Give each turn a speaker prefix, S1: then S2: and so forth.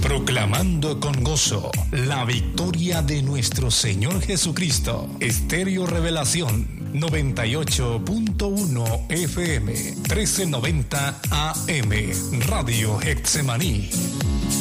S1: Proclamando con gozo la victoria de nuestro Señor Jesucristo. Estéreo Revelación 98.1 FM 1390 AM Radio Getsemaní.